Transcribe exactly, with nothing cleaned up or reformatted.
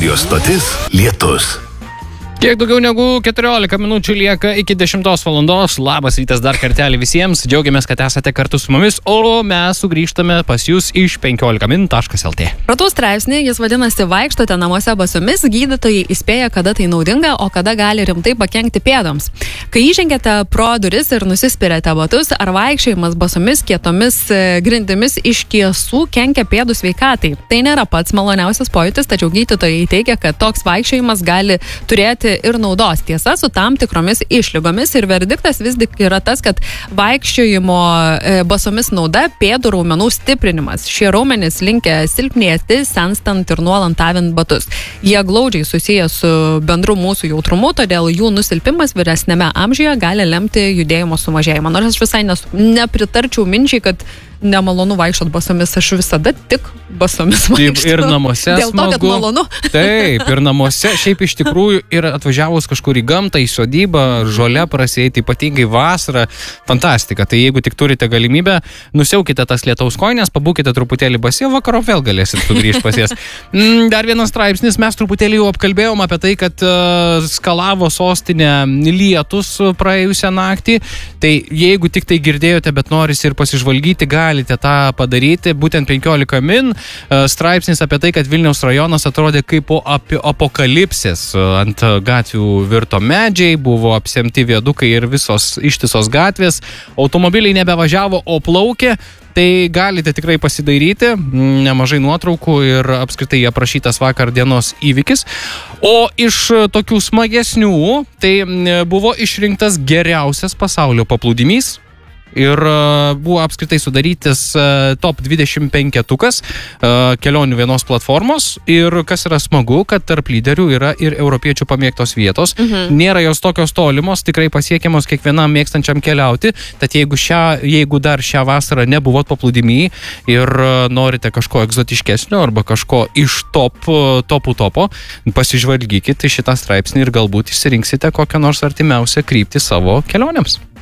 Radio stotis Lietus. Kiek daugiau negu keturiolika minučių lieka iki dešimtos valandos. Labas rytas dar kartelį visiems. Džiaugiamės, kad esate kartu su mumis, o mes sugrįžtame pas jūs iš penkiolika min taškas el tė. Ratau straipsnį, jis vadinasi Vaikštote namuose basomis, gydytojai įspėja, kada tai naudinga, o kada gali rimtai pakenkti pėdoms. Kai įžengėte pro duris ir nusispirėte batus, ar vaikščiojimas basomis kietomis grindimis iš tiesų kenkia pėdų sveikatai? Tai nėra pats maloniausias pojūtis, tačiau gydytojai teigia, kad toks vaikščiojimas gali turėti ir naudos, tiesa, su tam tikromis išlygomis, ir verdiktas vis tik yra tas, kad vaikščiojimo basomis nauda pėdų raumenų stiprinimas. Šie raumenys linkę silpnėti, senstant ir nuolant avint batus. Jie glaudžiai susiję su bendru mūsų jautrumu, todėl jų nusilpimas vyresnėme amžiuje gali lemti judėjimo sumažėjimą. Nors aš visai nes, nepritarčiau minčiai, kad nemalonu vaikščiot basomis, aš visada tik basomis vaikščiu. Ir namuose Dėl to, smagu. kad malonu. Taip, ir namuose šiaip iš tikrųjų ir atvažiavus kažkur į gamtą, į sodybą, žolę prasėti, ypatingai vasarą, fantastika. Tai jeigu tik turite galimybę, nusiaukite tas lietaus kojines, pabūkite truputėlį basie, vakaro vėl galėsit sugrįžti pas jas. Dar vienas straipsnis, mes truputėlį jau apkalbėjom apie tai, kad uh, skalavo sostinę lietus praėjusią naktį. Tai jeigu tik tai girdėjote, bet norisi ir pasižvalgyti, galite tą padaryti. Būtent penkiolika min straipsnis apie tai, kad Vilniaus rajonas atrodė kaip po ap- apokalipsės. Ant gatvių virto medžiai, buvo apsemti viadukai ir visos ištisos gatvės. Automobiliai nebevažiavo, o plaukė. Tai galite tikrai pasidairyti, nemažai nuotraukų ir apskritai aprašytas vakar dienos įvykis. O iš tokių smagesnių, tai buvo išrinktas geriausias pasaulio paplūdimys. Ir uh, buvo apskritai sudarytis uh, top dvidešimt penketukas uh, kelionių vienos platformos. Ir kas yra smagu, kad tarp lyderių yra ir europiečių pamėgtos vietos. Mhm. Nėra jos tokios tolimos, tikrai pasiekiamos kiekvienam mėgstančiam keliauti. Tad jeigu, šią, jeigu dar šią vasarą nebuvot paplūdimy ir uh, norite kažko egzotiškesnio arba kažko iš top, uh, topų topo, pasižvalgykite šitą straipsnį ir galbūt išsirinksite kokią nors artimiausią kryptį savo kelionėms.